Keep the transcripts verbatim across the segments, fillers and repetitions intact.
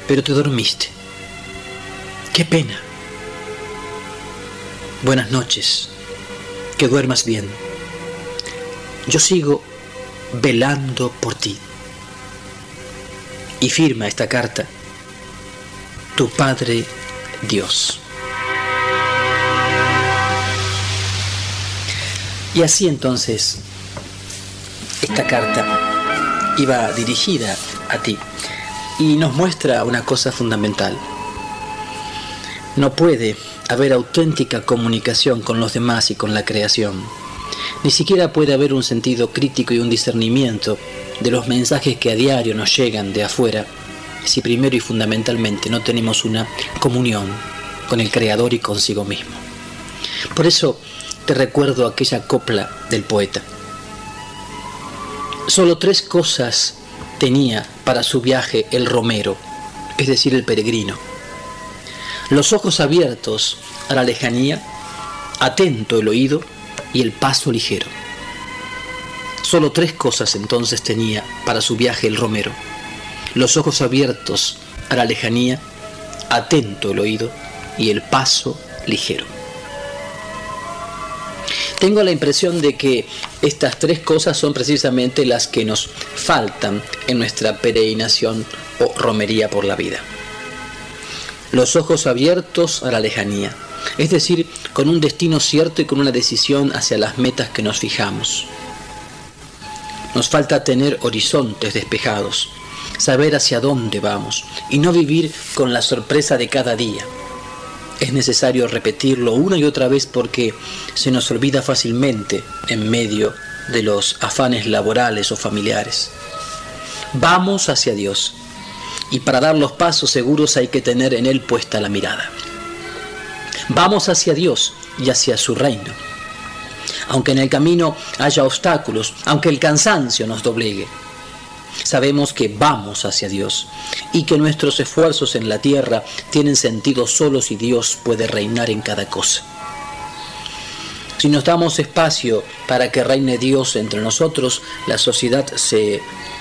pero te dormiste. ¡Qué pena! Buenas noches, que duermas bien. Yo sigo velando por ti. Y firma esta carta tu Padre Dios. Y así entonces, esta carta iba dirigida a ti y nos muestra una cosa fundamental. No puede haber auténtica comunicación con los demás y con la creación. Ni siquiera puede haber un sentido crítico y un discernimiento de los mensajes que a diario nos llegan de afuera, si primero y fundamentalmente no tenemos una comunión con el Creador y consigo mismo. Por eso te recuerdo aquella copla del poeta. Solo tres cosas tenía para su viaje el romero, es decir, el peregrino: los ojos abiertos a la lejanía, atento el oído y el paso ligero. Solo tres cosas entonces tenía para su viaje el romero: los ojos abiertos a la lejanía, atento el oído y el paso ligero. Tengo la impresión de que estas tres cosas son precisamente las que nos faltan en nuestra peregrinación o romería por la vida. Los ojos abiertos a la lejanía, es decir, con un destino cierto y con una decisión hacia las metas que nos fijamos. Nos falta tener horizontes despejados, saber hacia dónde vamos y no vivir con la sorpresa de cada día. Es necesario repetirlo una y otra vez porque se nos olvida fácilmente en medio de los afanes laborales o familiares. Vamos hacia Dios y para dar los pasos seguros hay que tener en Él puesta la mirada. Vamos hacia Dios y hacia su reino. Aunque en el camino haya obstáculos, aunque el cansancio nos doblegue, sabemos que vamos hacia Dios y que nuestros esfuerzos en la tierra tienen sentido solo si Dios puede reinar en cada cosa. Si nos damos espacio para que reine Dios entre nosotros, la sociedad se,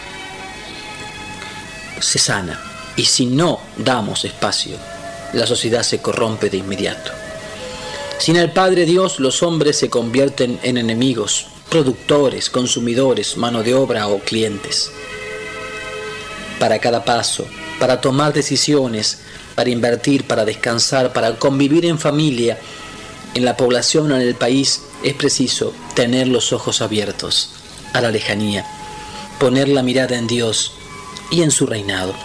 se sana. Y si no damos espacio, la sociedad se corrompe de inmediato. Sin el Padre Dios, los hombres se convierten en enemigos, productores, consumidores, mano de obra o clientes. Para cada paso, para tomar decisiones, para invertir, para descansar, para convivir en familia, en la población o en el país, es preciso tener los ojos abiertos a la lejanía, poner la mirada en Dios y en su reinado.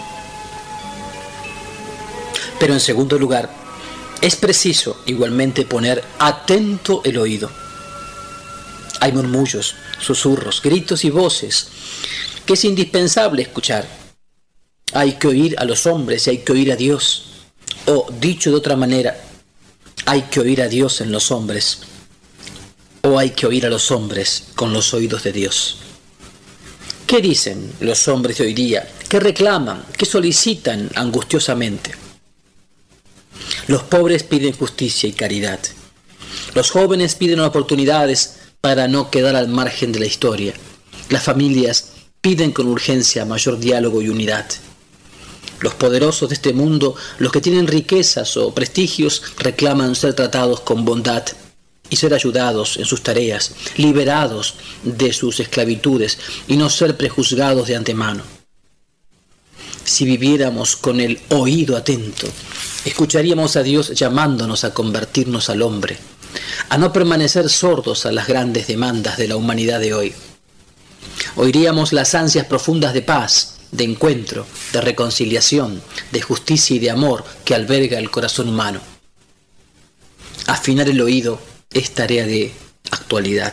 Pero en segundo lugar, es preciso igualmente poner atento el oído. Hay murmullos, susurros, gritos y voces que es indispensable escuchar. Hay que oír a los hombres y hay que oír a Dios. O, dicho de otra manera, hay que oír a Dios en los hombres. O hay que oír a los hombres con los oídos de Dios. ¿Qué dicen los hombres de hoy día? ¿Qué reclaman? ¿Qué solicitan angustiosamente? Los pobres piden justicia y caridad. Los jóvenes piden oportunidades para no quedar al margen de la historia. Las familias piden con urgencia mayor diálogo y unidad. Los poderosos de este mundo, los que tienen riquezas o prestigios, reclaman ser tratados con bondad y ser ayudados en sus tareas, liberados de sus esclavitudes y no ser prejuzgados de antemano. Si viviéramos con el oído atento, escucharíamos a Dios llamándonos a convertirnos al hombre, a no permanecer sordos a las grandes demandas de la humanidad de hoy. Oiríamos las ansias profundas de paz, de encuentro, de reconciliación, de justicia y de amor que alberga el corazón humano. Afinar el oído es tarea de actualidad.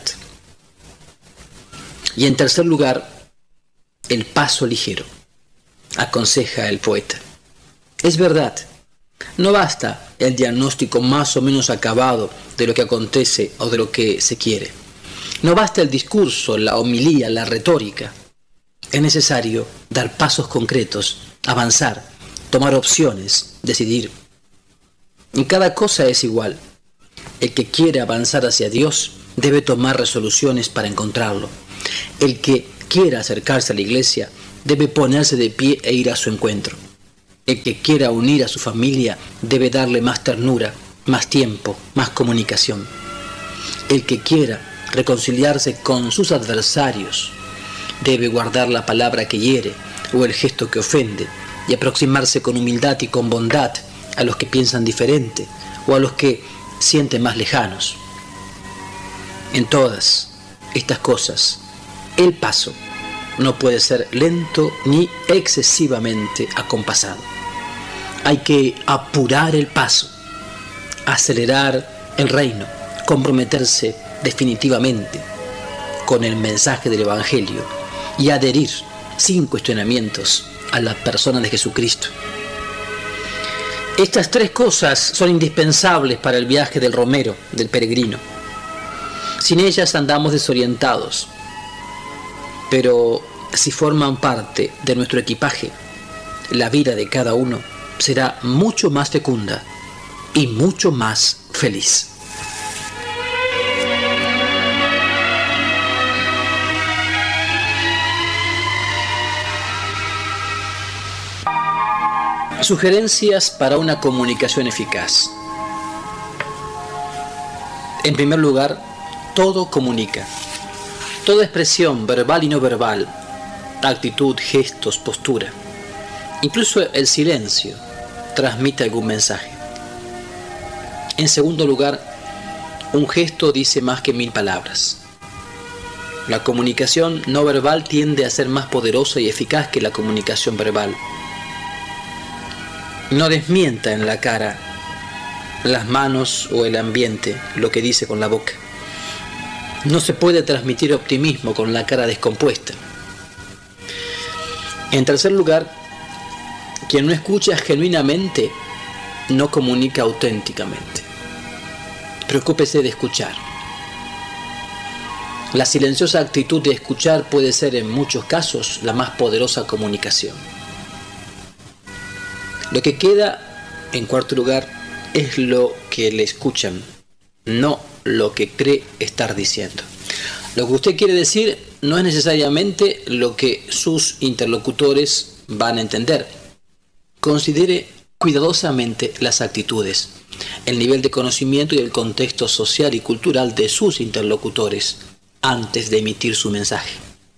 Y en tercer lugar, el paso ligero, aconseja el poeta. Es verdad, no basta el diagnóstico más o menos acabado de lo que acontece o de lo que se quiere. No basta el discurso, la homilía, la retórica. Es necesario dar pasos concretos, avanzar, tomar opciones, decidir. Y cada cosa es igual. El que quiere avanzar hacia Dios debe tomar resoluciones para encontrarlo. El que quiera acercarse a la iglesia debe ponerse de pie e ir a su encuentro. El que quiera unir a su familia debe darle más ternura, más tiempo, más comunicación. El que quiera reconciliarse con sus adversarios debe guardar la palabra que hiere o el gesto que ofende y aproximarse con humildad y con bondad a los que piensan diferente o a los que sienten más lejanos. En todas estas cosas, el paso no puede ser lento ni excesivamente acompasado. Hay que apurar el paso, acelerar el reino, comprometerse definitivamente con el mensaje del Evangelio y adherir sin cuestionamientos a la persona de Jesucristo. Estas tres cosas son indispensables para el viaje del romero, del peregrino. Sin ellas andamos desorientados, pero si forman parte de nuestro equipaje, la vida de cada uno será mucho más fecunda y mucho más feliz. Sugerencias para una comunicación eficaz. En primer lugar, todo comunica. Toda expresión, verbal y no verbal, actitud, gestos, postura, incluso el silencio, transmite algún mensaje. En segundo lugar, un gesto dice más que mil palabras. La comunicación no verbal tiende a ser más poderosa y eficaz que la comunicación verbal. No desmienta en la cara, las manos o el ambiente lo que dice con la boca. No se puede transmitir optimismo con la cara descompuesta. En tercer lugar, quien no escucha genuinamente no comunica auténticamente. Preocúpese de escuchar. La silenciosa actitud de escuchar puede ser en muchos casos la más poderosa comunicación. Lo que queda, en cuarto lugar, es lo que le escuchan, no lo que cree estar diciendo. Lo que usted quiere decir no es necesariamente lo que sus interlocutores van a entender. Considere cuidadosamente las actitudes, el nivel de conocimiento y el contexto social y cultural de sus interlocutores antes de emitir su mensaje.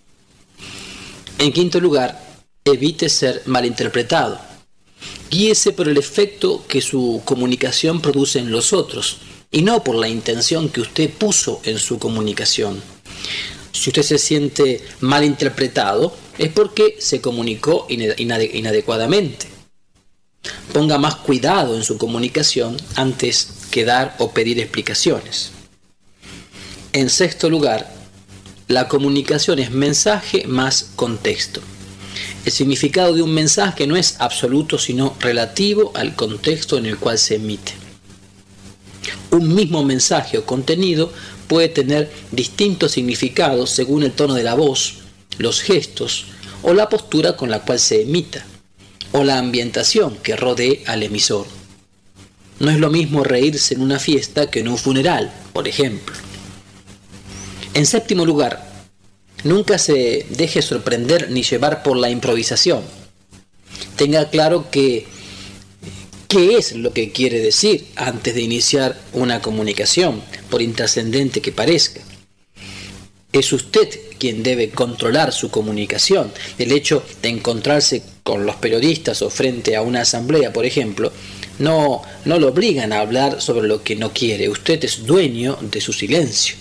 En quinto lugar, evite ser malinterpretado. Guíese por el efecto que su comunicación produce en los otros y no por la intención que usted puso en su comunicación. Si usted se siente malinterpretado, es porque se comunicó inade- inadecuadamente. Ponga más cuidado en su comunicación antes que dar o pedir explicaciones. En sexto lugar, la comunicación es mensaje más contexto. El significado de un mensaje no es absoluto, sino relativo al contexto en el cual se emite. Un mismo mensaje o contenido puede tener distintos significados según el tono de la voz, los gestos o la postura con la cual se emita, o la ambientación que rodee al emisor. No es lo mismo reírse en una fiesta que en un funeral, por ejemplo. En séptimo lugar, nunca se deje sorprender ni llevar por la improvisación. Tenga claro que qué es lo que quiere decir antes de iniciar una comunicación, por intrascendente que parezca. Es usted quien debe controlar su comunicación. El hecho de encontrarse con los periodistas o frente a una asamblea, por ejemplo, no, no lo obligan a hablar sobre lo que no quiere. Usted es dueño de su silencio.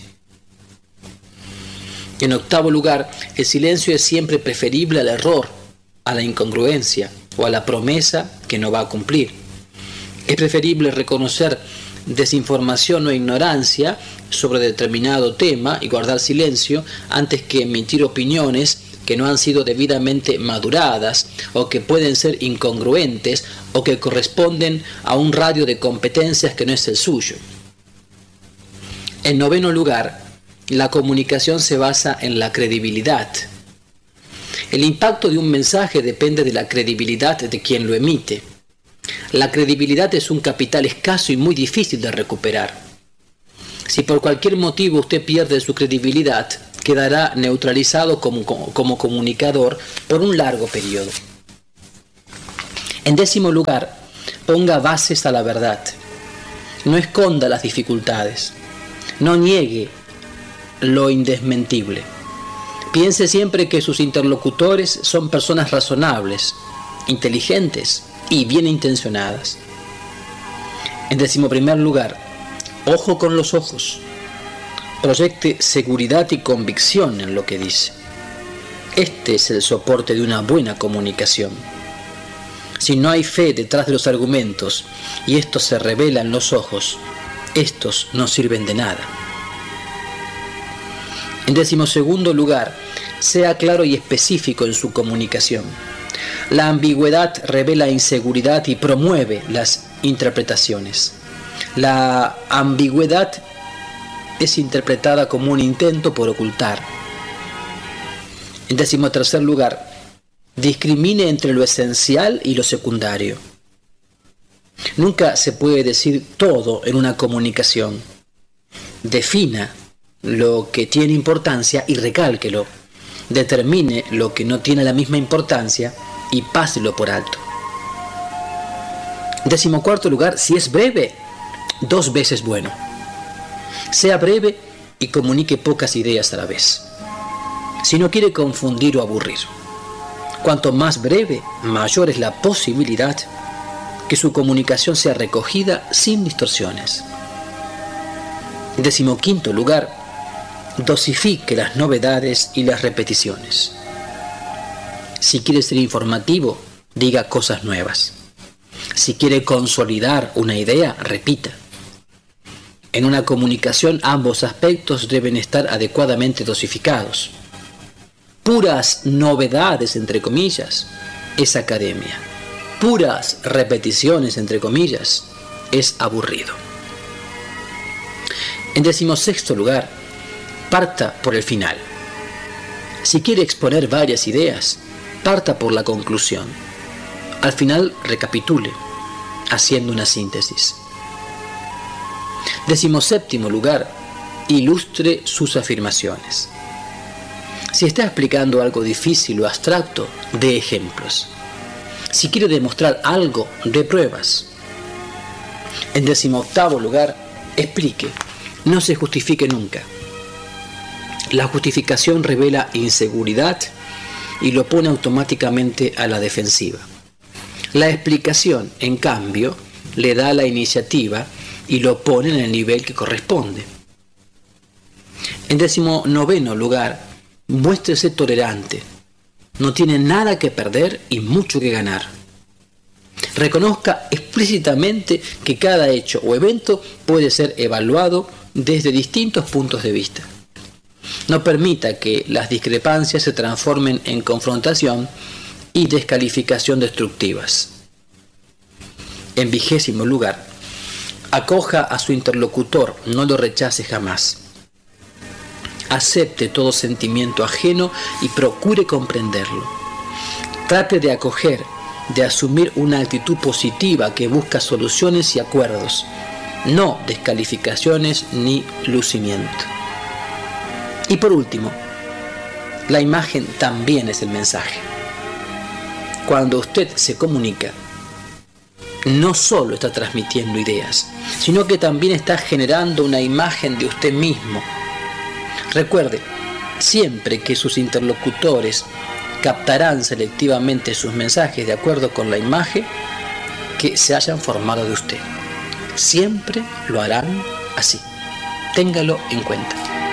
En octavo lugar, el silencio es siempre preferible al error, a la incongruencia o a la promesa que no va a cumplir. Es preferible reconocer desinformación o ignorancia sobre determinado tema y guardar silencio antes que emitir opiniones que no han sido debidamente maduradas o que pueden ser incongruentes o que corresponden a un radio de competencias que no es el suyo. En noveno lugar, la comunicación se basa en la credibilidad. El impacto de un mensaje depende de la credibilidad de quien lo emite. La credibilidad es un capital escaso y muy difícil de recuperar. Si por cualquier motivo usted pierde su credibilidad, quedará neutralizado como, como, como comunicador por un largo periodo. En décimo lugar, ponga bases a la verdad. No esconda las dificultades. No niegue lo indesmentible. Piense siempre que sus interlocutores son personas razonables, inteligentes y bien intencionadas. En décimo primer lugar, ojo con los ojos. Proyecte seguridad y convicción en lo que dice. Este es el soporte de una buena comunicación. Si no hay fe detrás de los argumentos y esto se revela en los ojos, estos no sirven de nada. En decimosegundo lugar, sea claro y específico en su comunicación. La ambigüedad revela inseguridad y promueve las interpretaciones. La ambigüedad es interpretada como un intento por ocultar. En decimotercer lugar, discrimine entre lo esencial y lo secundario. Nunca se puede decir todo en una comunicación. Defina lo que tiene importancia y recálquelo. Determine lo que no tiene la misma importancia y páselo por alto. Décimo cuarto lugar, si es breve, dos veces bueno. Sea breve y comunique pocas ideas a la vez. Si no quiere confundir o aburrir. Cuanto más breve, mayor es la posibilidad que su comunicación sea recogida sin distorsiones. Décimo quinto lugar, dosifique las novedades y las repeticiones. Si quiere ser informativo, diga cosas nuevas. Si quiere consolidar una idea, repita. En una comunicación ambos aspectos deben estar adecuadamente dosificados. Puras novedades, entre comillas, es academia. Puras repeticiones, entre comillas, es aburrido. En decimosexto lugar, parta por el final. Si quiere exponer varias ideas, parta por la conclusión. Al final, recapitule, haciendo una síntesis. Decimoséptimo lugar, ilustre sus afirmaciones. Si está explicando algo difícil o abstracto, dé ejemplos. Si quiere demostrar algo, dé pruebas. En decimoctavo lugar, explique, no se justifique nunca. La justificación revela inseguridad y lo pone automáticamente a la defensiva. La explicación, en cambio, le da la iniciativa y lo pone en el nivel que corresponde. En decimonoveno lugar, muéstrese tolerante. No tiene nada que perder y mucho que ganar. Reconozca explícitamente que cada hecho o evento puede ser evaluado desde distintos puntos de vista. No permita que las discrepancias se transformen en confrontación y descalificación destructivas. En vigésimo lugar, acoja a su interlocutor, no lo rechace jamás. Acepte todo sentimiento ajeno y procure comprenderlo. Trate de acoger, de asumir una actitud positiva que busca soluciones y acuerdos, no descalificaciones ni lucimiento. Y por último, la imagen también es el mensaje. Cuando usted se comunica, no solo está transmitiendo ideas, sino que también está generando una imagen de usted mismo. Recuerde, siempre que sus interlocutores captarán selectivamente sus mensajes de acuerdo con la imagen que se hayan formado de usted. Siempre lo harán así. Téngalo en cuenta.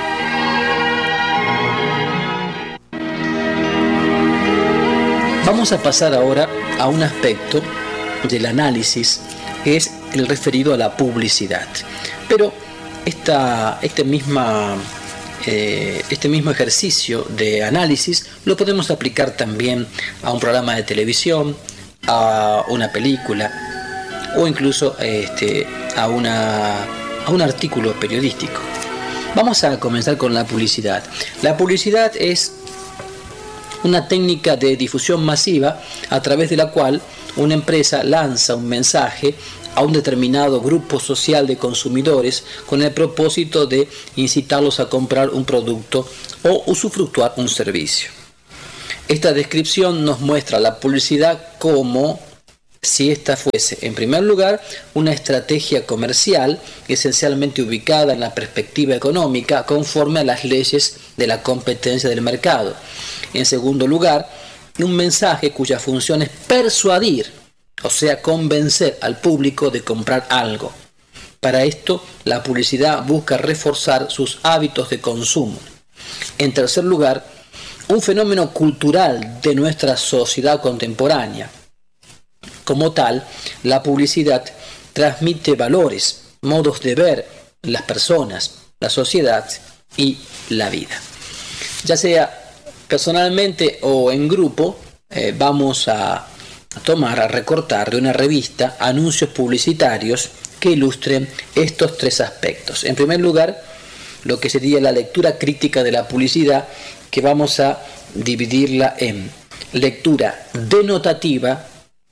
Vamos a pasar ahora a un aspecto del análisis que es el referido a la publicidad. Pero esta, esta misma... Eh, este mismo ejercicio de análisis lo podemos aplicar también a un programa de televisión, a una película o incluso este, a, una, a un artículo periodístico. Vamos a comenzar con la publicidad. La publicidad es una técnica de difusión masiva a través de la cual una empresa lanza un mensaje a un determinado grupo social de consumidores con el propósito de incitarlos a comprar un producto o usufructuar un servicio. Esta descripción nos muestra la publicidad como si esta fuese, en primer lugar, una estrategia comercial esencialmente ubicada en la perspectiva económica conforme a las leyes de la competencia del mercado. En segundo lugar, un mensaje cuya función es persuadir, o sea, convencer al público de comprar algo. Para esto, la publicidad busca reforzar sus hábitos de consumo. En tercer lugar, un fenómeno cultural de nuestra sociedad contemporánea. Como tal, la publicidad transmite valores, modos de ver las personas, la sociedad y la vida. Ya sea personalmente o en grupo, eh, vamos a tomar, a recortar de una revista anuncios publicitarios que ilustren estos tres aspectos. En primer lugar, lo que sería la lectura crítica de la publicidad, que vamos a dividirla en lectura denotativa,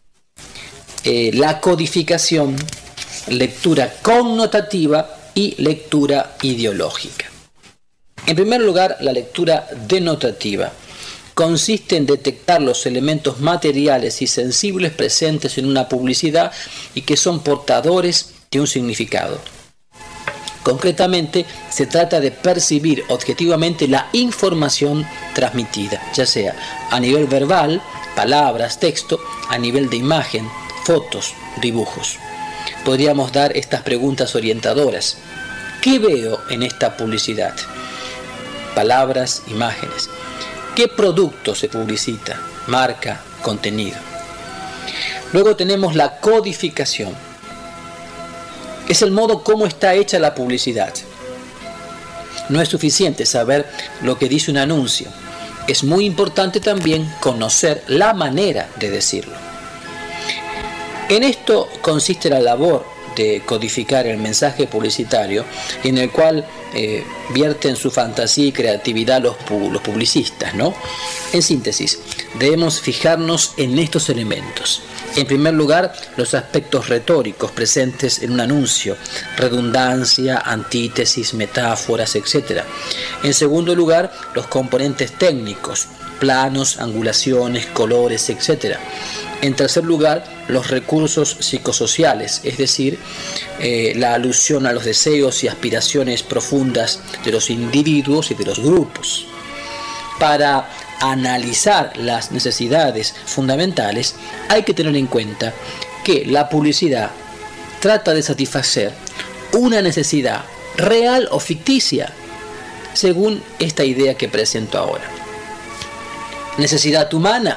eh, la codificación, lectura connotativa y lectura ideológica. En primer lugar, la lectura denotativa consiste en detectar los elementos materiales y sensibles presentes en una publicidad y que son portadores de un significado. Concretamente, se trata de percibir objetivamente la información transmitida, ya sea a nivel verbal, palabras, texto, a nivel de imagen, fotos, dibujos. Podríamos dar estas preguntas orientadoras. ¿Qué veo en esta publicidad? Palabras, imágenes. ¿Qué producto se publicita? Marca, contenido. Luego tenemos la codificación. Es el modo como está hecha la publicidad. No es suficiente saber lo que dice un anuncio. Es muy importante también conocer la manera de decirlo. En esto consiste la labor de codificar el mensaje publicitario, en el cual eh, vierten su fantasía y creatividad los, los publicistas, ¿no? En síntesis, debemos fijarnos en estos elementos. En primer lugar, los aspectos retóricos presentes en un anuncio, redundancia, antítesis, metáforas, etcétera. En segundo lugar, los componentes técnicos, planos, angulaciones, colores, etcétera. En tercer lugar, los recursos psicosociales, es decir, eh, la alusión a los deseos y aspiraciones profundas de los individuos y de los grupos. Para analizar las necesidades fundamentales, hay que tener en cuenta que la publicidad trata de satisfacer una necesidad real o ficticia, según esta idea que presento ahora. Necesidad humana.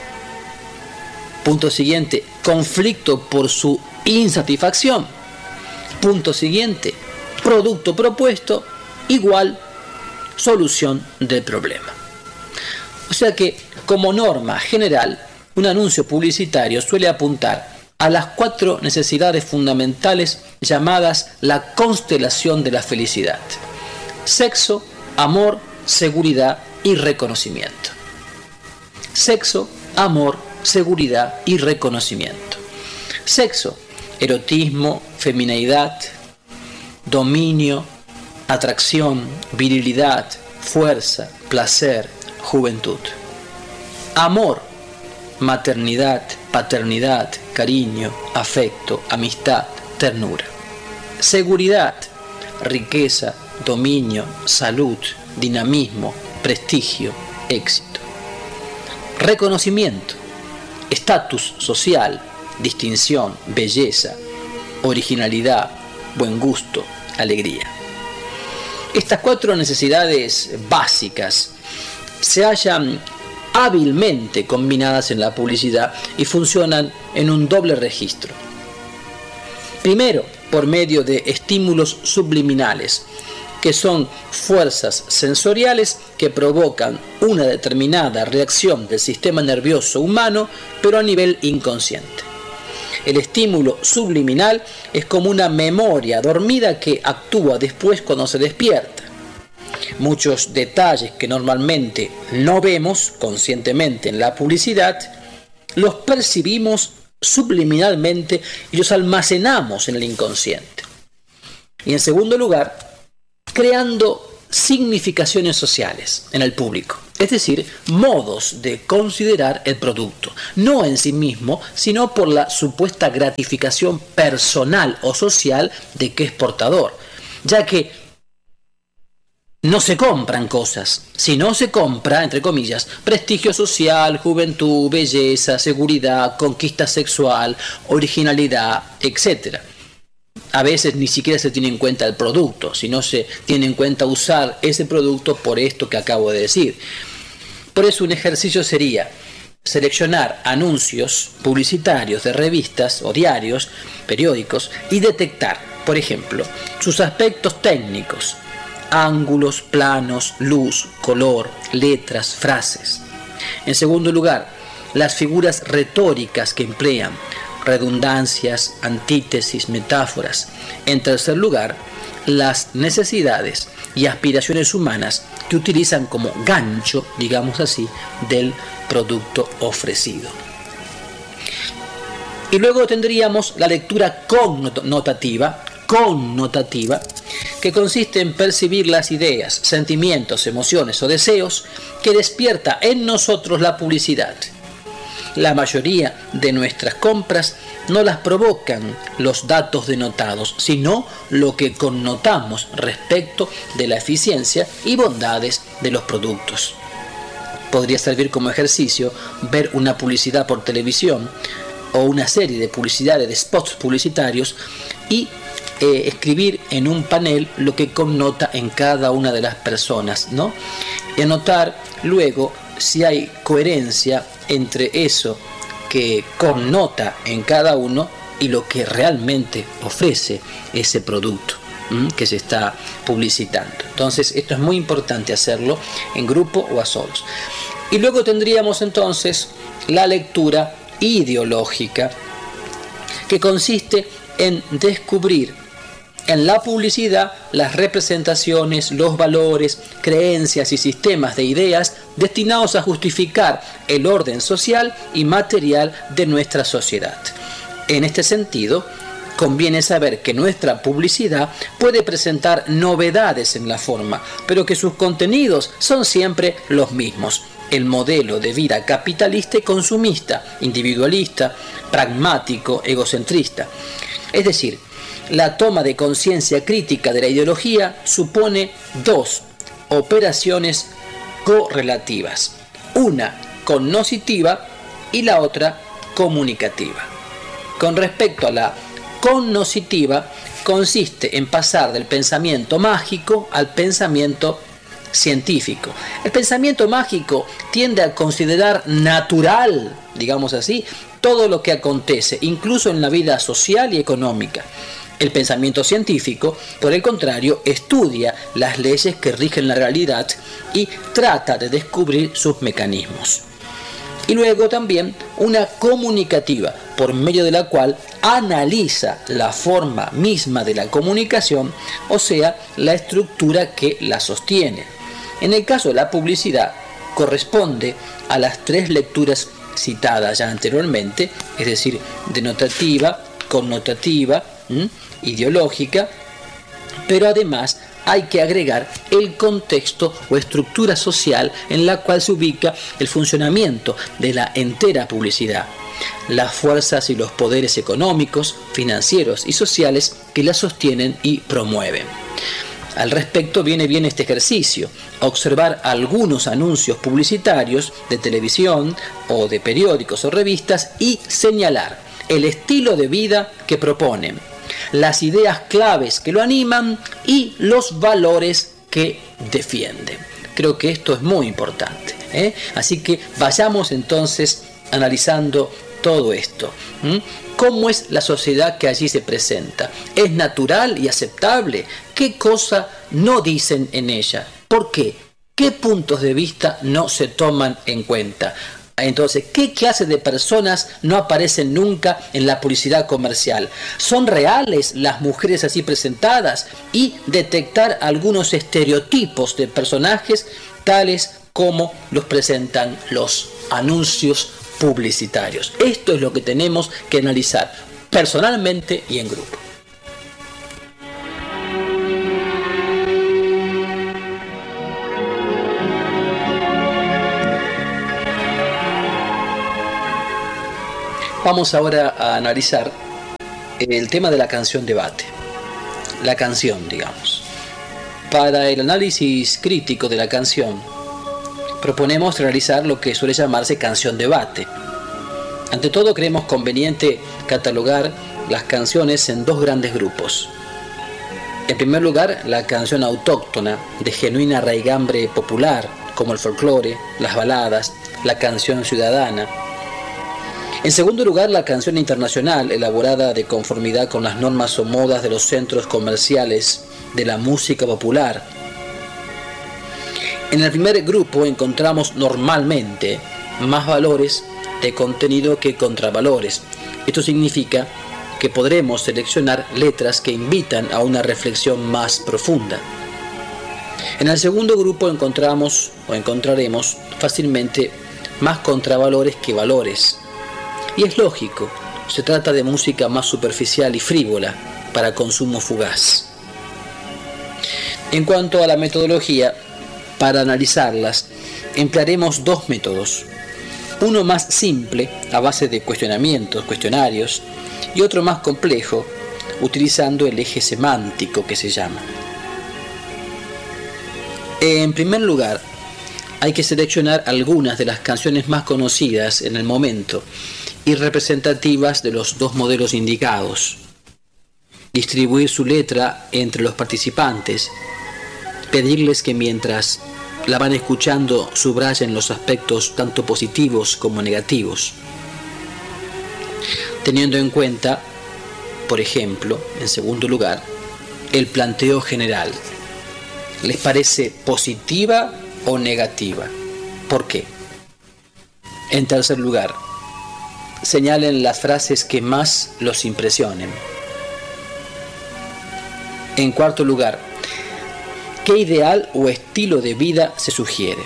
Punto siguiente, conflicto por su insatisfacción. Punto siguiente, producto propuesto igual solución del problema. O sea que, como norma general, un anuncio publicitario suele apuntar a las cuatro necesidades fundamentales llamadas la constelación de la felicidad: sexo, amor, seguridad y reconocimiento. Sexo, amor, seguridad y reconocimiento. Sexo, erotismo, femineidad, dominio, atracción, virilidad, fuerza, placer, juventud. Amor, maternidad, paternidad, cariño, afecto, amistad, ternura. Seguridad, riqueza, dominio, salud, dinamismo, prestigio, éxito. Reconocimiento, estatus social, distinción, belleza, originalidad, buen gusto, alegría. Estas cuatro necesidades básicas se hallan hábilmente combinadas en la publicidad y funcionan en un doble registro. Primero, por medio de estímulos subliminales, que son fuerzas sensoriales que provocan una determinada reacción del sistema nervioso humano, pero a nivel inconsciente. El estímulo subliminal es como una memoria dormida que actúa después cuando se despierta. Muchos detalles que normalmente no vemos conscientemente en la publicidad, los percibimos subliminalmente y los almacenamos en el inconsciente. Y en segundo lugar, creando significaciones sociales en el público, es decir, modos de considerar el producto, no en sí mismo, sino por la supuesta gratificación personal o social de que es portador, ya que no se compran cosas, sino se compra, entre comillas, prestigio social, juventud, belleza, seguridad, conquista sexual, originalidad, etcétera. A veces ni siquiera se tiene en cuenta el producto, sino se tiene en cuenta usar ese producto por esto que acabo de decir. Por eso un ejercicio sería seleccionar anuncios publicitarios de revistas o diarios, periódicos, y detectar, por ejemplo, sus aspectos técnicos, ángulos, planos, luz, color, letras, frases. En segundo lugar, las figuras retóricas que emplean, redundancias, antítesis, metáforas. En tercer lugar, las necesidades y aspiraciones humanas que utilizan como gancho, digamos así, del producto ofrecido. Y luego tendríamos la lectura connotativa, connotativa, que consiste en percibir las ideas, sentimientos, emociones o deseos que despierta en nosotros la publicidad. La mayoría de nuestras compras no las provocan los datos denotados, sino lo que connotamos respecto de la eficiencia y bondades de los productos. Podría servir como ejercicio ver una publicidad por televisión o una serie de publicidades, de spots publicitarios, y eh, escribir en un panel lo que connota en cada una de las personas, ¿no? Y anotar luego si hay coherencia entre eso que connota en cada uno y lo que realmente ofrece ese producto ¿m? que se está publicitando. Entonces esto es muy importante hacerlo en grupo o a solos. Y luego tendríamos entonces la lectura ideológica, que consiste en descubrir en la publicidad las representaciones, los valores, creencias y sistemas de ideas destinados a justificar el orden social y material de nuestra sociedad. En este sentido, conviene saber que nuestra publicidad puede presentar novedades en la forma, pero que sus contenidos son siempre los mismos. El modelo de vida capitalista y consumista, individualista, pragmático, egocentrista. Es decir, la toma de conciencia crítica de la ideología supone dos operaciones correlativas, una cognoscitiva y la otra comunicativa. Con respecto a la cognoscitiva, consiste en pasar del pensamiento mágico al pensamiento científico. El pensamiento mágico tiende a considerar natural, digamos así, todo lo que acontece, incluso en la vida social y económica. El pensamiento científico, por el contrario, estudia las leyes que rigen la realidad y trata de descubrir sus mecanismos. Y luego también una comunicativa, por medio de la cual analiza la forma misma de la comunicación, o sea, la estructura que la sostiene. En el caso de la publicidad, corresponde a las tres lecturas citadas ya anteriormente, es decir, denotativa, connotativa, ¿m? ideológica, pero además hay que agregar el contexto o estructura social en la cual se ubica el funcionamiento de la entera publicidad, las fuerzas y los poderes económicos, financieros y sociales que la sostienen y promueven. Al respecto viene bien este ejercicio, observar algunos anuncios publicitarios de televisión o de periódicos o revistas y señalar el estilo de vida que proponen, las ideas claves que lo animan y los valores que defienden. Creo que esto es muy importante, ¿eh? Así que vayamos entonces analizando todo esto. ¿Mm? ¿Cómo es la sociedad que allí se presenta? ¿Es natural y aceptable? ¿Qué cosa no dicen en ella? ¿Por qué? ¿Qué puntos de vista no se toman en cuenta? Entonces, ¿qué clase de personas no aparecen nunca en la publicidad comercial? ¿Son reales las mujeres así presentadas? Y detectar algunos estereotipos de personajes tales como los presentan los anuncios publicitarios. Esto es lo que tenemos que analizar personalmente y en grupo. Vamos ahora a analizar el tema de la canción debate. La canción, digamos. Para el análisis crítico de la canción, proponemos realizar lo que suele llamarse canción debate. Ante todo, creemos conveniente catalogar las canciones en dos grandes grupos. En primer lugar, la canción autóctona, de genuina raigambre popular, como el folclore, las baladas, la canción ciudadana. En segundo lugar, la canción internacional, elaborada de conformidad con las normas o modas de los centros comerciales de la música popular. En el primer grupo encontramos normalmente más valores de contenido que contravalores. Esto significa que podremos seleccionar letras que invitan a una reflexión más profunda. En el segundo grupo encontramos o encontraremos fácilmente más contravalores que valores. Y es lógico, se trata de música más superficial y frívola para consumo fugaz. En cuanto a la metodología, para analizarlas, emplearemos dos métodos. Uno más simple, a base de cuestionamientos, cuestionarios, y otro más complejo, utilizando el eje semántico que se llama. En primer lugar, hay que seleccionar algunas de las canciones más conocidas en el momento y representativas de los dos modelos indicados. Distribuir su letra entre los participantes, pedirles que mientras la van escuchando subrayen los aspectos tanto positivos como negativos, teniendo en cuenta, por ejemplo, en segundo lugar, el planteo general. ¿Les parece positiva o negativa? ¿Por qué? En tercer lugar, señalen las frases que más los impresionen. En cuarto lugar, ¿qué ideal o estilo de vida se sugiere?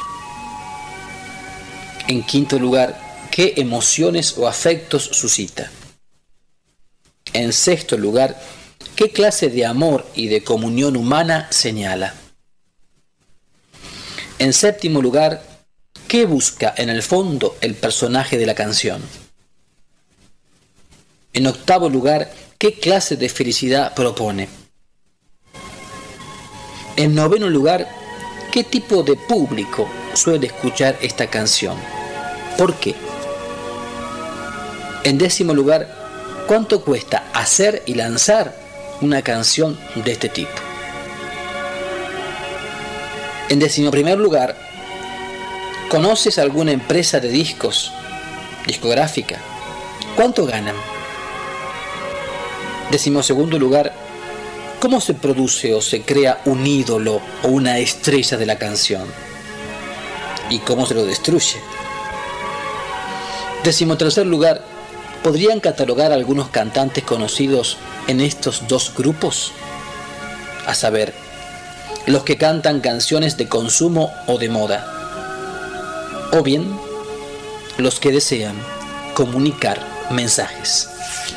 En quinto lugar, ¿qué emociones o afectos suscita? En sexto lugar, ¿qué clase de amor y de comunión humana señala? En séptimo lugar, ¿qué busca en el fondo el personaje de la canción? En octavo lugar, ¿qué clase de felicidad propone? En noveno lugar, ¿qué tipo de público suele escuchar esta canción? ¿Por qué? En décimo lugar, ¿cuánto cuesta hacer y lanzar una canción de este tipo? En décimo primer lugar, ¿conoces alguna empresa de discos, discográfica? ¿Cuánto ganan? Décimo segundo lugar, ¿cómo se produce o se crea un ídolo o una estrella de la canción? ¿Y cómo se lo destruye? Décimo tercer lugar, ¿podrían catalogar algunos cantantes conocidos en estos dos grupos? A saber, los que cantan canciones de consumo o de moda, o bien los que desean comunicar mensajes.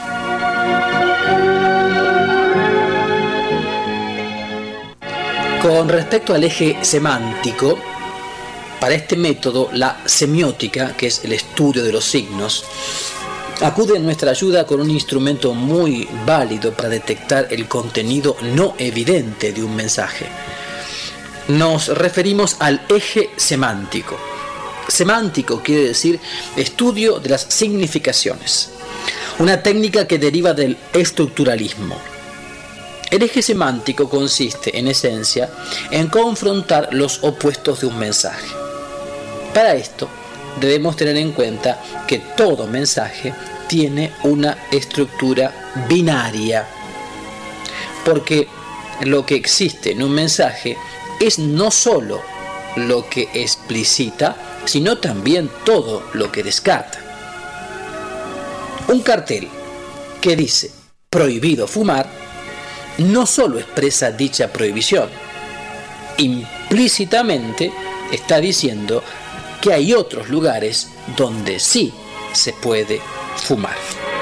Con respecto al eje semántico, para este método la semiótica, que es el estudio de los signos, acude en nuestra ayuda con un instrumento muy válido para detectar el contenido no evidente de un mensaje. Nos referimos al eje semántico. Semántico quiere decir estudio de las significaciones, una técnica que deriva del estructuralismo. El eje semántico consiste, en esencia, en confrontar los opuestos de un mensaje. Para esto, debemos tener en cuenta que todo mensaje tiene una estructura binaria, porque lo que existe en un mensaje es no solo lo que explicita, sino también todo lo que descarta. Un cartel que dice prohibido fumar no solo expresa dicha prohibición, implícitamente está diciendo que hay otros lugares donde sí se puede fumar.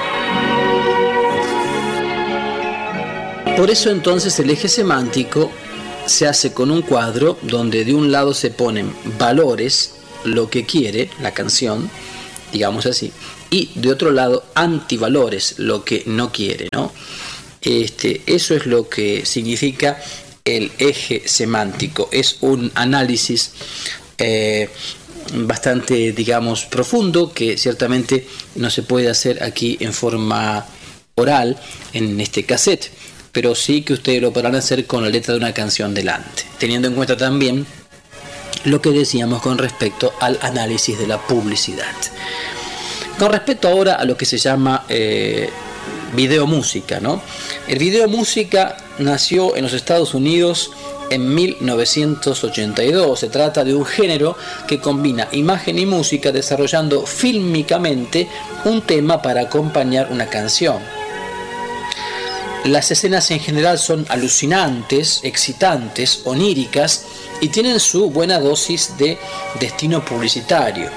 Por eso entonces el eje semántico se hace con un cuadro donde de un lado se ponen valores, lo que quiere la canción, digamos así, y de otro lado antivalores, lo que no quiere, ¿no? Este, eso es lo que significa el eje semántico. Es un análisis eh, bastante, digamos, profundo, que ciertamente no se puede hacer aquí en forma oral en este cassette, pero sí que ustedes lo podrán hacer con la letra de una canción delante, teniendo en cuenta también lo que decíamos con respecto al análisis de la publicidad. Con respecto ahora a lo que se llama eh, video música, ¿no? El video música nació en los Estados Unidos en mil novecientos ochenta y dos. Se trata de un género que combina imagen y música, desarrollando fílmicamente un tema para acompañar una canción. Las escenas en general son alucinantes, excitantes, oníricas y tienen su buena dosis de destino publicitario.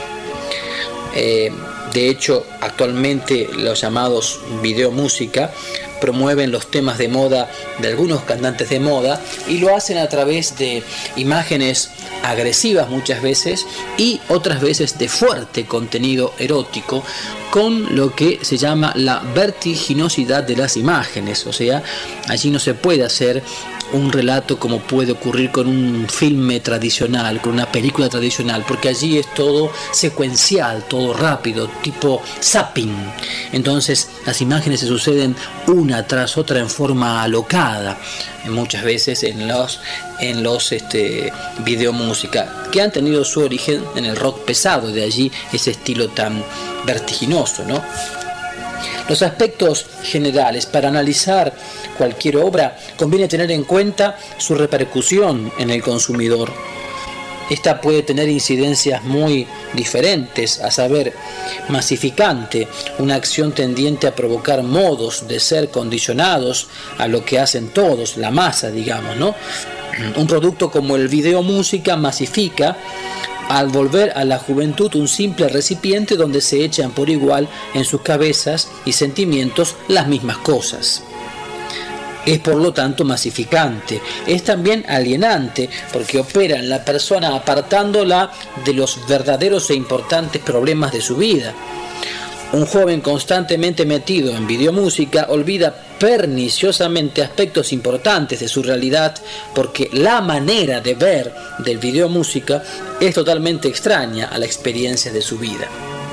Eh, de hecho, actualmente los llamados video música promueven los temas de moda de algunos cantantes de moda y lo hacen a través de imágenes agresivas muchas veces y otras veces de fuerte contenido erótico, con lo que se llama la vertiginosidad de las imágenes. O sea, allí no se puede hacer un relato como puede ocurrir con un filme tradicional, con una película tradicional, porque allí es todo secuencial, todo rápido, tipo zapping. Entonces las imágenes se suceden una tras otra en forma alocada, muchas veces en los en los este, videomúsica, que han tenido su origen en el rock pesado, de allí ese estilo tan vertiginoso, ¿no? Los aspectos generales. Para analizar cualquier obra conviene tener en cuenta su repercusión en el consumidor. Esta puede tener incidencias muy diferentes, a saber, masificante, una acción tendiente a provocar modos de ser condicionados a lo que hacen todos, la masa, digamos, ¿no? Un producto como el video música masifica al volver a la juventud un simple recipiente donde se echan por igual en sus cabezas y sentimientos las mismas cosas. Es por lo tanto masificante. Es también alienante porque opera en la persona apartándola de los verdaderos e importantes problemas de su vida. Un joven constantemente metido en videomúsica olvida perniciosamente aspectos importantes de su realidad porque la manera de ver del videomúsica es totalmente extraña a la experiencia de su vida.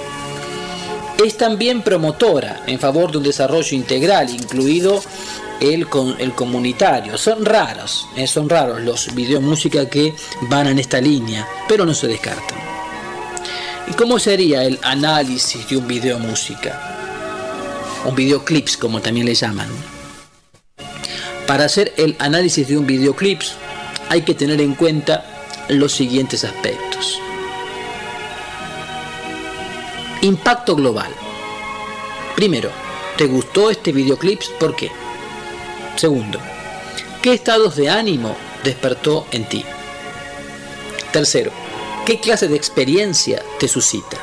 Es también promotora en favor de un desarrollo integral, incluido el, con, el comunitario. Son raros, eh, son raros los videomúsica que van en esta línea, pero no se descartan. ¿Y cómo sería el análisis de un video música? Un videoclips, como también le llaman. Para hacer el análisis de un videoclips hay que tener en cuenta los siguientes aspectos. Impacto global. Primero, ¿te gustó este videoclips? ¿Por qué? Segundo, ¿qué estados de ánimo despertó en ti? Tercero, ¿qué clase de experiencia te suscita?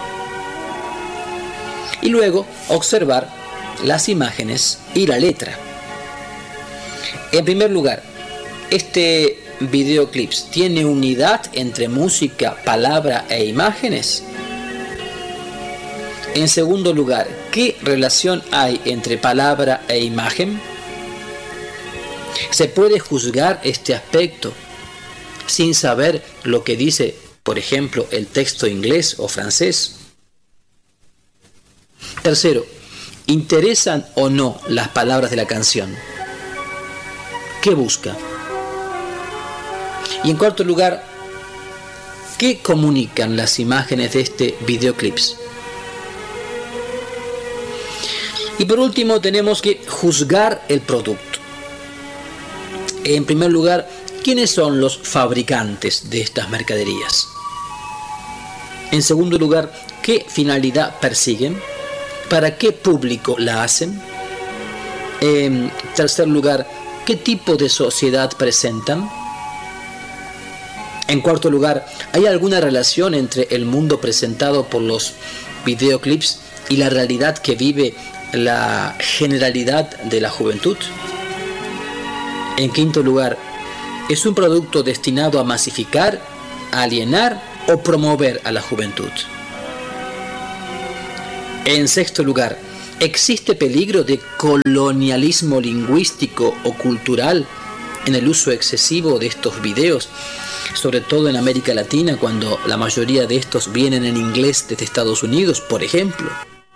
Y luego observar las imágenes y la letra. En primer lugar, ¿este videoclips tiene unidad entre música, palabra e imágenes? En segundo lugar, ¿qué relación hay entre palabra e imagen? ¿Se puede juzgar este aspecto sin saber lo que dice, por ejemplo, el texto inglés o francés? Tercero, ¿interesan o no las palabras de la canción? ¿Qué busca? Y en cuarto lugar, ¿qué comunican las imágenes de este videoclips? Y por último tenemos que juzgar el producto. En primer lugar, ¿quiénes son los fabricantes de estas mercaderías? En segundo lugar, ¿qué finalidad persiguen? ¿Para qué público la hacen? En tercer lugar, ¿qué tipo de sociedad presentan? En cuarto lugar, ¿hay alguna relación entre el mundo presentado por los videoclips y la realidad que vive la generalidad de la juventud? En quinto lugar, ¿es un producto destinado a masificar, a alienar o promover a la juventud? En sexto lugar, ¿existe peligro de colonialismo lingüístico o cultural en el uso excesivo de estos videos, sobre todo en América Latina, cuando la mayoría de estos vienen en inglés desde Estados Unidos, por ejemplo?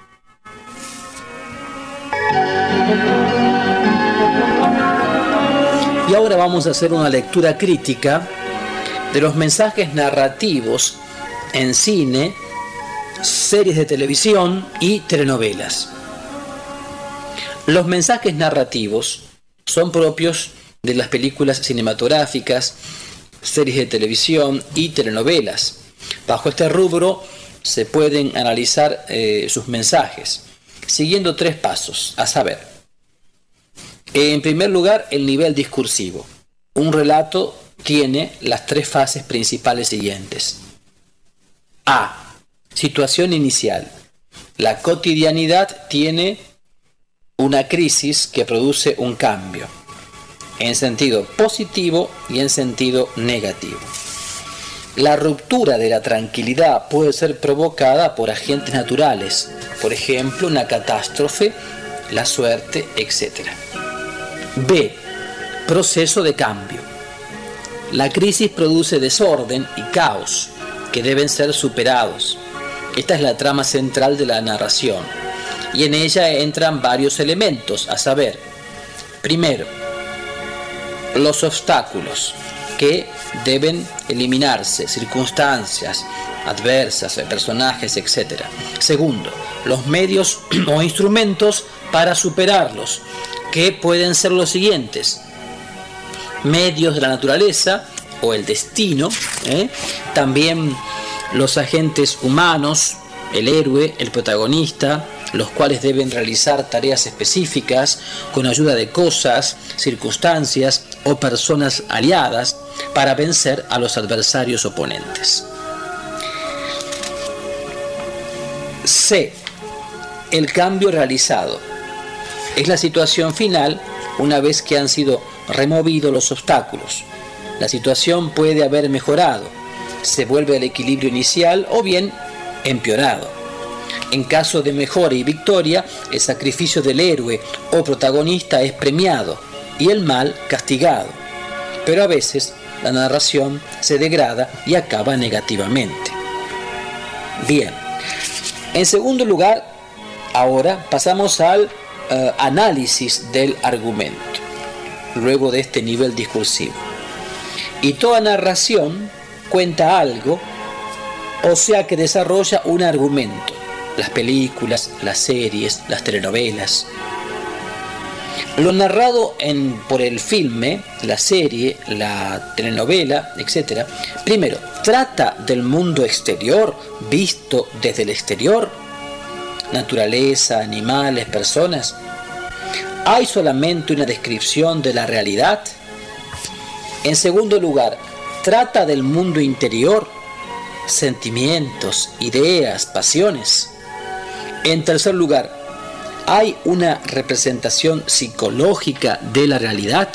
Y ahora vamos a hacer una lectura crítica de los mensajes narrativos en cine, series de televisión y telenovelas. Los mensajes narrativos son propios de las películas cinematográficas, series de televisión y telenovelas. Bajo este rubro se pueden analizar eh, sus mensajes, siguiendo tres pasos, a saber: en primer lugar, el nivel discursivo. Un relato tiene las tres fases principales siguientes. A. Situación inicial. La cotidianidad tiene una crisis que produce un cambio, en sentido positivo y en sentido negativo. La ruptura de la tranquilidad puede ser provocada por agentes naturales, por ejemplo, una catástrofe, la suerte, etcétera. B. Proceso de cambio. La crisis produce desorden y caos que deben ser superados. Esta es la trama central de la narración, y en ella entran varios elementos, a saber: primero, los obstáculos que deben eliminarse, circunstancias adversas, personajes, etcétera. Segundo, los medios o instrumentos para superarlos, que pueden ser los siguientes: medios de la naturaleza o el destino, ¿eh? También los agentes humanos, el héroe, el protagonista, los cuales deben realizar tareas específicas con ayuda de cosas, circunstancias o personas aliadas para vencer a los adversarios oponentes. C. El cambio realizado. Es la situación final una vez que han sido removidos los obstáculos. La situación puede haber mejorado, se vuelve al equilibrio inicial o bien empeorado. En caso de mejora y victoria, el sacrificio del héroe o protagonista es premiado y el mal castigado. Pero a veces la narración se degrada y acaba negativamente. Bien, en segundo lugar, ahora pasamos al uh, análisis del argumento, luego de este nivel discursivo. Y toda narración cuenta algo, o sea que desarrolla un argumento. Las películas, las series, las telenovelas. Lo narrado en, por el filme, la serie, la telenovela, etcétera, primero, trata del mundo exterior, visto desde el exterior, naturaleza, animales, personas. ¿Hay solamente una descripción de la realidad? En segundo lugar, trata del mundo interior, sentimientos, ideas, pasiones. En tercer lugar, ¿hay una representación psicológica de la realidad?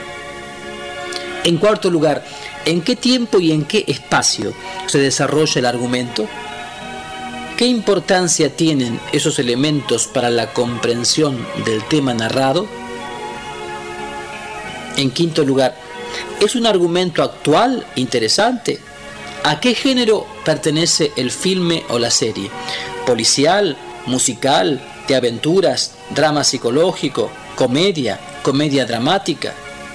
En cuarto lugar, ¿en qué tiempo y en qué espacio se desarrolla el argumento? ¿Qué importancia tienen esos elementos para la comprensión del tema narrado? En quinto lugar, ¿es un argumento actual, interesante? ¿A qué género pertenece el filme o la serie? ¿Policial, musical, de aventuras, drama psicológico, comedia, comedia dramática?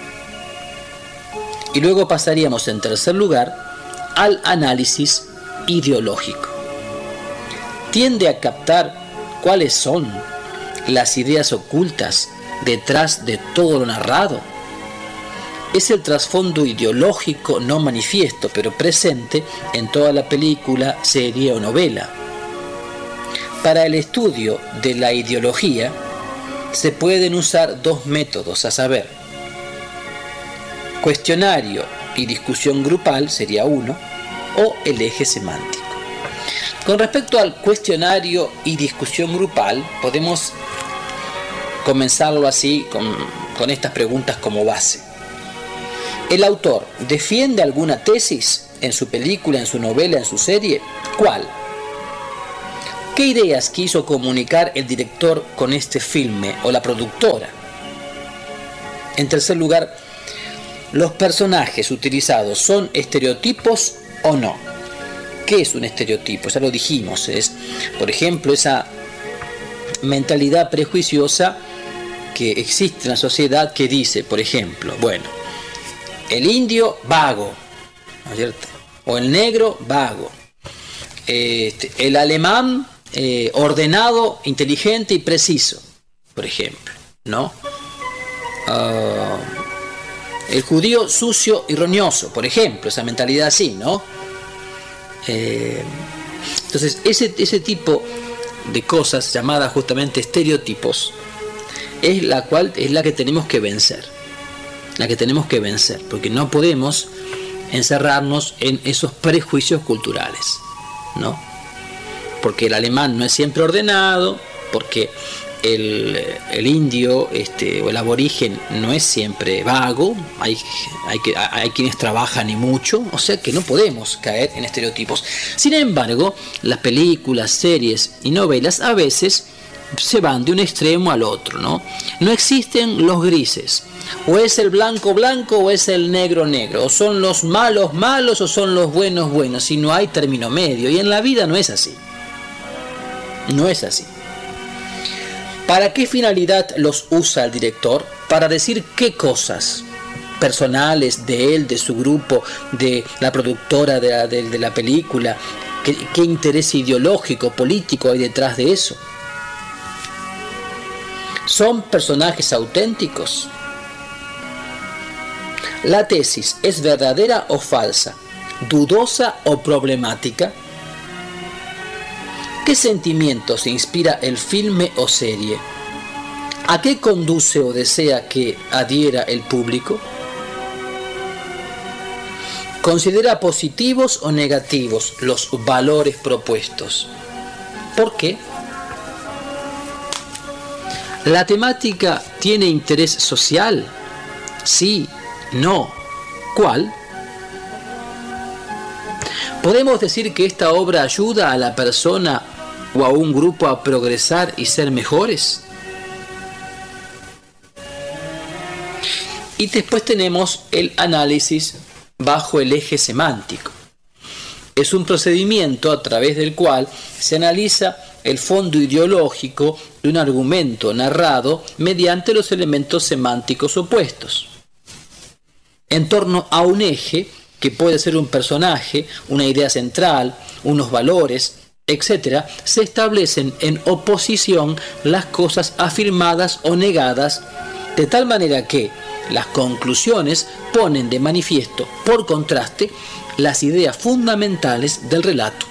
Y luego pasaríamos en tercer lugar al análisis ideológico. Tiende a captar cuáles son las ideas ocultas detrás de todo lo narrado. Es el trasfondo ideológico no manifiesto, pero presente en toda la película, serie o novela. Para el estudio de la ideología se pueden usar dos métodos, a saber, cuestionario y discusión grupal sería uno, o el eje semántico. Con respecto al cuestionario y discusión grupal, podemos comenzarlo así, con, con estas preguntas como base. ¿El autor defiende alguna tesis en su película, en su novela, en su serie? ¿Cuál? ¿Qué ideas quiso comunicar el director con este filme o la productora? En tercer lugar, ¿los personajes utilizados son estereotipos o no? ¿Qué es un estereotipo? Ya lo dijimos, es, por ejemplo, esa mentalidad prejuiciosa que existe en la sociedad que dice, por ejemplo, bueno, el indio vago, ¿no es cierto? O el negro vago, este, el alemán eh, ordenado, inteligente y preciso, por ejemplo, ¿no? Uh, el judío sucio y roñoso, por ejemplo, esa mentalidad así, ¿no? Eh, entonces, ese, ese tipo de cosas llamadas justamente estereotipos es la cual es la que tenemos que vencer, la que tenemos que vencer, porque no podemos encerrarnos en esos prejuicios culturales, ¿no? Porque el alemán no es siempre ordenado, porque el, el indio este, o el aborigen no es siempre vago, hay, hay, que, hay quienes trabajan y mucho, o sea que no podemos caer en estereotipos. Sin embargo, las películas, series y novelas a veces se van de un extremo al otro, ¿no? No existen los grises, o es el blanco blanco o es el negro negro, o son los malos malos o son los buenos buenos, y no hay término medio, y en la vida no es así, no es así. ¿Para qué finalidad los usa el director? Para decir qué cosas personales de él, de su grupo, de la productora de la, de, de la película, qué, qué interés ideológico, político hay detrás de eso. ¿Son personajes auténticos? ¿La tesis es verdadera o falsa? ¿Dudosa o problemática? ¿Qué sentimientos inspira el filme o serie? ¿A qué conduce o desea que adhiera el público? ¿Considera positivos o negativos los valores propuestos? ¿Por qué? ¿La temática tiene interés social? Sí, no. ¿Cuál? ¿Podemos decir que esta obra ayuda a la persona o a un grupo a progresar y ser mejores? Y después tenemos el análisis bajo el eje semántico. Es un procedimiento a través del cual se analiza el fondo ideológico de un argumento narrado mediante los elementos semánticos opuestos. En torno a un eje, que puede ser un personaje, una idea central, unos valores, etcétera, se establecen en oposición las cosas afirmadas o negadas, de tal manera que las conclusiones ponen de manifiesto, por contraste, las ideas fundamentales del relato.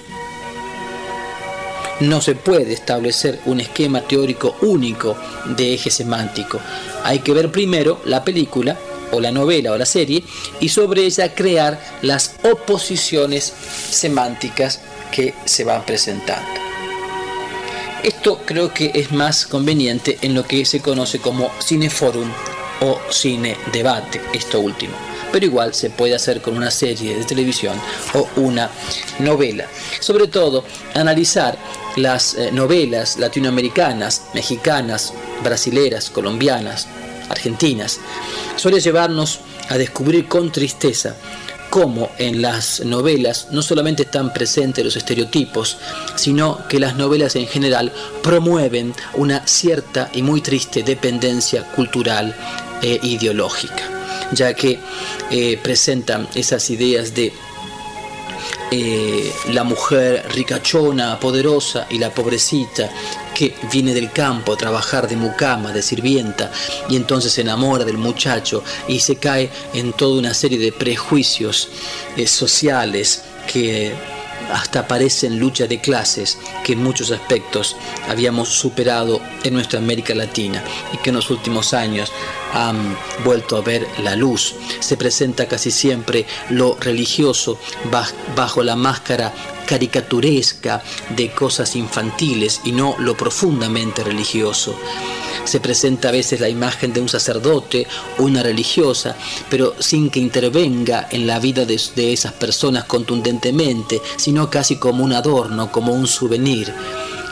No se puede establecer un esquema teórico único de eje semántico. Hay que ver primero la película, o la novela o la serie, y sobre ella crear las oposiciones semánticas que se van presentando. Esto creo que es más conveniente en lo que se conoce como cineforum o cine debate, esto último, pero igual se puede hacer con una serie de televisión o una novela. Sobre todo, analizar las eh, novelas latinoamericanas, mexicanas, brasileras, colombianas, argentinas, suele llevarnos a descubrir con tristeza cómo en las novelas no solamente están presentes los estereotipos, sino que las novelas en general promueven una cierta y muy triste dependencia cultural e ideológica, ya que eh, presentan esas ideas de eh, la mujer ricachona, poderosa, y la pobrecita que viene del campo a trabajar de mucama, de sirvienta, y entonces se enamora del muchacho y se cae en toda una serie de prejuicios eh, sociales que hasta parecen lucha de clases que en muchos aspectos habíamos superado en nuestra América Latina y que en los últimos años han vuelto a ver la luz. Se presenta casi siempre lo religioso bajo la máscara caricaturesca de cosas infantiles y no lo profundamente religioso. Se presenta a veces la imagen de un sacerdote o una religiosa, pero sin que intervenga en la vida de, de esas personas contundentemente, sino casi como un adorno, como un souvenir.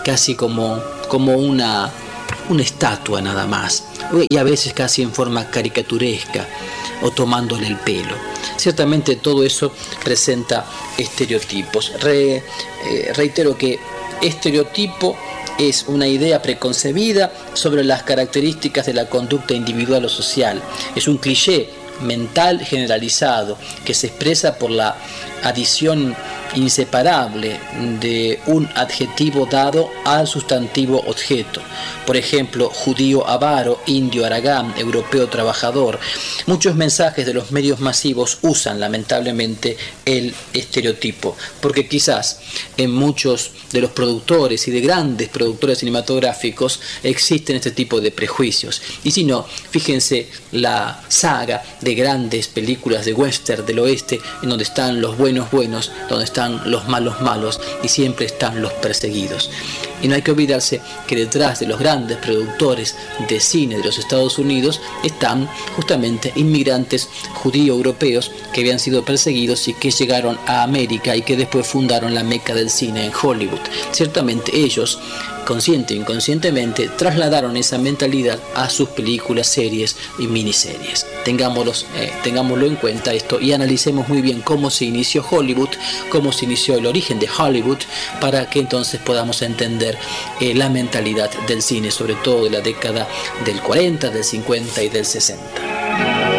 casi como, como una, una estatua nada más, y a veces casi en forma caricaturesca o tomándole el pelo. Ciertamente todo eso presenta estereotipos. Re, eh, reitero que estereotipo es una idea preconcebida sobre las características de la conducta individual o social. Es un cliché mental generalizado que se expresa por la adición inseparable de un adjetivo dado al sustantivo objeto. Por ejemplo, judío avaro, indio haragán, europeo trabajador. Muchos mensajes de los medios masivos usan lamentablemente el estereotipo, porque quizás en muchos de los productores y de grandes productores cinematográficos existen este tipo de prejuicios. Y si no, fíjense la saga de grandes películas de western del oeste, en donde están los buenos buenos, donde están los malos malos y siempre están los perseguidos. Y no hay que olvidarse que detrás de los grandes productores de cine de los Estados Unidos están justamente inmigrantes judío-europeos que habían sido perseguidos y que llegaron a América y que después fundaron la meca del cine en Hollywood. Ciertamente ellos, consciente o inconscientemente, trasladaron esa mentalidad a sus películas, series y miniseries. Tengámoslo, eh, tengámoslo en cuenta esto y analicemos muy bien cómo se inició Hollywood, cómo se inició el origen de Hollywood, para que entonces podamos entender eh, la mentalidad del cine, sobre todo de la década del cuarenta, del cincuenta y del sesenta.